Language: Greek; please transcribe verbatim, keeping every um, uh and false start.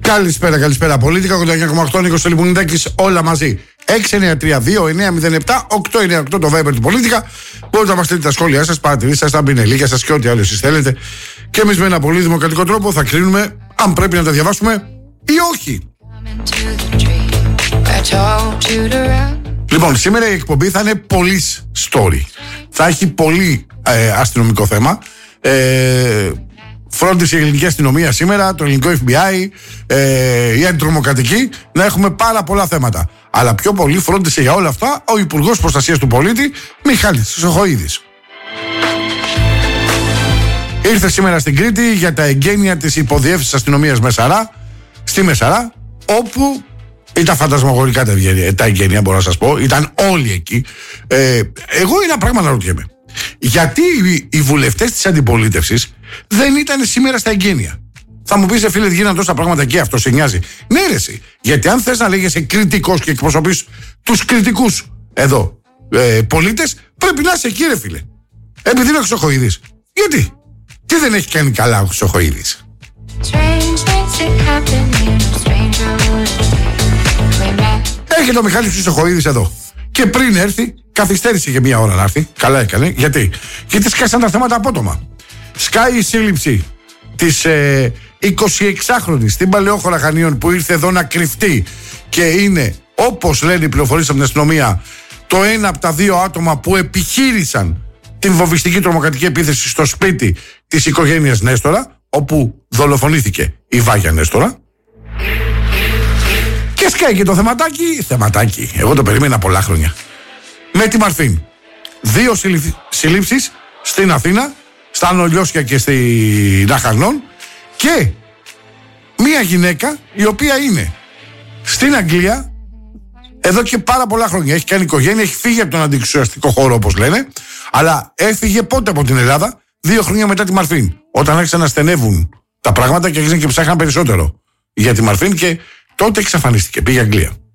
Καλησπέρα, καλησπέρα. Πολίτικα, ογδόντα εννιά κόμμα οκτώ, Νίκος Τελειπονιδάκης, όλα μαζί. έξι εννιά τρία δύο εννιά μηδέν επτά οκτώ εννιά οκτώ το Viber του Πολίτικα. Μπορείτε να μας στείλετε τα σχόλιά σας, παρατηρήσεις σας, τα μπινελίκια σας και ό,τι άλλο εσείς θέλετε. Και εμείς με ένα πολύ δημοκρατικό τρόπο θα κρίνουμε αν πρέπει να τα διαβάσουμε ή όχι. Λοιπόν, σήμερα η εκπομπή θα είναι πολύ story. Θα έχει πολύ ε, αστυνομικό θέμα. Ε, Φρόντισε η ελληνική αστυνομία σήμερα, το ελληνικό εφ μπι άι, ε, η αντιτρομοκρατική, να έχουμε πάρα πολλά θέματα. Αλλά πιο πολύ φρόντισε για όλα αυτά ο Υπουργός Προστασίας του Πολίτη, Μιχάλης Χρυσοχοΐδης. Ήρθε σήμερα στην Κρήτη για τα εγγένεια της υποδιεύθυνσης αστυνομίας Μεσαρά, στη Μεσαρά, όπου ήταν φαντασμαγορικά τα, τα εγγένεια, μπορώ να σας πω, ήταν όλοι εκεί. Ε, εγώ ένα πράγμα να ρωτιέμαι. Γιατί οι, οι βουλευτές της αντιπολίτευσης δεν ήταν σήμερα στα εγγένεια? Θα μου πεις, ε, φίλε, γίνανε τόσα πράγματα και αυτό σε νοιάζει? Ναι, ρε, εσύ. Γιατί αν θες να λέγεσαι κριτικός και εκπροσωπείς τους κριτικούς εδώ ε, πολίτες, πρέπει να είσαι εκεί, ρε φίλε. Επειδή είναι ο Χρυσοχοΐδης. Γιατί? Τι δεν έχει κάνει καλά ο Χρυσοχοΐδης? Έρχεται ο Μιχάλης Χρυσοχοΐδης εδώ. Και πριν έρθει, καθυστέρησε για μία ώρα να έρθει. Καλά έκανε. Γιατί? Γιατί σκάσαν τα θέματα απότομα. Σκάει η σύλληψη της ε, εικοσιεξάχρονης στην Παλαιόχώρα Χανίων που ήρθε εδώ να κρυφτεί και είναι, όπως λένε οι πληροφορίες από την αστυνομία, το ένα από τα δύο άτομα που επιχείρησαν την βομβιστική τρομοκρατική επίθεση στο σπίτι της οικογένειας Νέστορα, όπου δολοφονήθηκε η Βάγια Νέστορα. Και σκάει και το θεματάκι, θεματάκι, εγώ το περίμενα πολλά χρόνια. Με τη Μαρφίν. Δύο συλλήψεις στην Αθήνα, στα Νολιώσια και στην Αχαρνών, και μία γυναίκα η οποία είναι στην Αγγλία εδώ και πάρα πολλά χρόνια. Έχει κάνει οικογένεια, έχει φύγει από τον αντιεξουσιαστικό χώρο, όπως λένε, αλλά έφυγε πότε από την Ελλάδα? Δύο χρόνια μετά τη Μαρφίν. Όταν άρχισαν να στενεύουν τα πράγματα και άρχισαν και ψάχναν περισσότερο για τη Μαρφίν, και τότε εξαφανίστηκε, πήγε Αγγλία.